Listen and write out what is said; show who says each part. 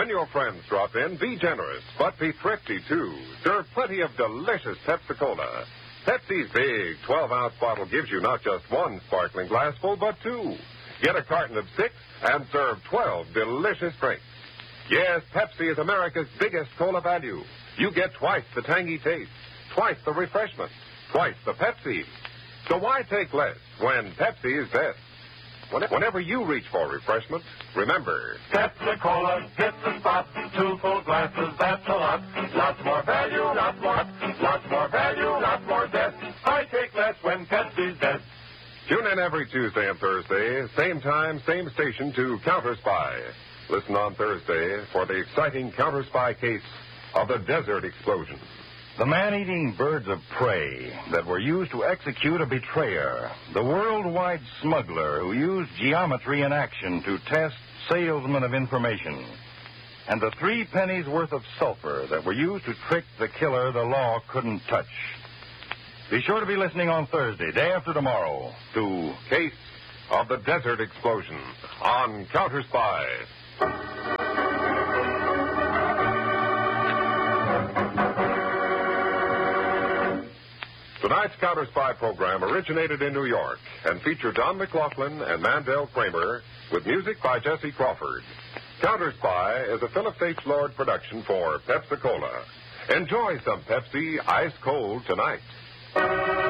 Speaker 1: your friends drop in, be generous, but be thrifty, too. Serve plenty of delicious Pepsi-Cola. Pepsi's big 12-ounce bottle gives you not just one sparkling glassful, but two. Get a carton of 6 and serve 12 delicious drinks. Yes, Pepsi is America's biggest cola value. You get twice the tangy taste, twice the refreshment, twice the Pepsi. So why take less when Pepsi is best? Whenever you reach for refreshment, remember,
Speaker 2: Pepsi-Cola hits the spot. 2 full glasses, that's a lot. Lots more value, lots more value, lots more zest. I take less when Pepsi's best.
Speaker 1: Tune in every Tuesday and Thursday, same time, same station, to Counter Spy. Listen on Thursday for the exciting Counter Spy case of the Desert Explosion.
Speaker 3: The man-eating birds of prey that were used to execute a betrayer. The worldwide smuggler who used geometry in action to test salesmen of information. And the 3 pennies worth of sulfur that were used to trick the killer the law couldn't touch. Be sure to be listening on Thursday, day after tomorrow, to
Speaker 1: Case of the Desert Explosion on Counter Spy. Tonight's Counter Spy program originated in New York and featured Don McLaughlin and Mandel Kramer with music by Jesse Crawford. Counter Spy is a Phillips H. Lord production for Pepsi-Cola. Enjoy some Pepsi ice cold tonight.